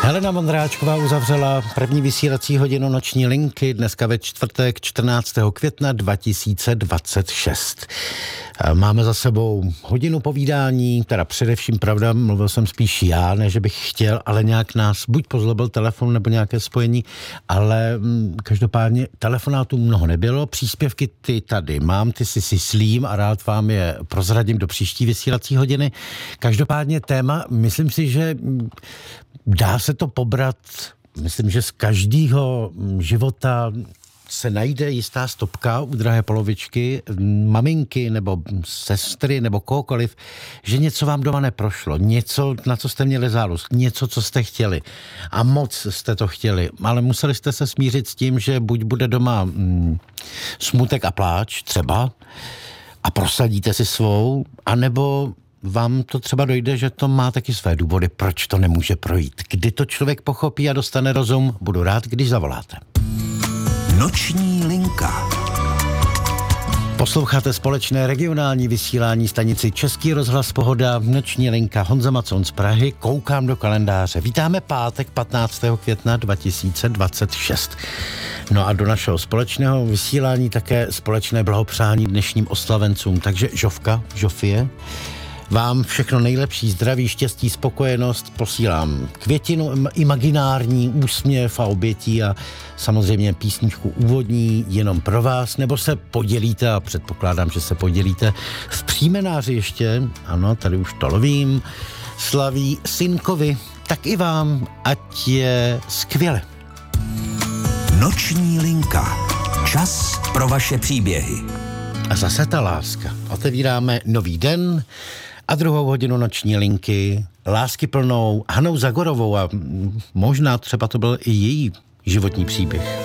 Helena Vondráčková uzavřela první vysílací hodinu Noční linky dneska ve čtvrtek 14. května 2026. Máme za sebou hodinu povídání, teda především pravda, mluvil jsem spíš já, ne že bych chtěl, ale nějak nás buď pozlobil telefon nebo nějaké spojení, ale každopádně telefonátů mnoho nebylo, příspěvky ty tady mám, ty si slím a rád vám je prozradím do příští vysílací hodiny. Každopádně téma, myslím si, že dá se to pobrat, myslím, že z každého života se najde jistá stopka u drahé polovičky, maminky nebo sestry nebo kohokoliv, že něco vám doma neprošlo, něco, na co jste měli zálusk, něco, co jste chtěli a moc jste to chtěli, ale museli jste se smířit s tím, že buď bude doma smutek a pláč třeba a prosadíte si svou, anebo vám to třeba dojde, že to má taky své důvody, proč to nemůže projít. Kdy to člověk pochopí a dostane rozum, budu rád, když zavoláte. Noční linka. Posloucháte společné regionální vysílání stanici Český rozhlas Pohoda, Noční linka, Honza Macon z Prahy, koukám do kalendáře. Vítáme pátek 15. května 2026. No a do našeho společného vysílání také společné blahopřání dnešním oslavencům. Takže Žofie, vám všechno nejlepší, zdraví, štěstí, spokojenost, posílám květinu, imaginární úsměv a obětí a samozřejmě písničku úvodní jenom pro vás, nebo se podělíte, a předpokládám, že se podělíte, v příjmenáři ještě, ano, tady už to lovím, slaví synkovi, tak i vám, ať je skvěle. Noční linka. Čas pro vaše příběhy. A zase ta láska. Otevíráme nový den a druhou hodinu Noční linky láskyplnou Hanou Zagorovou a možná třeba to byl i její životní příběh.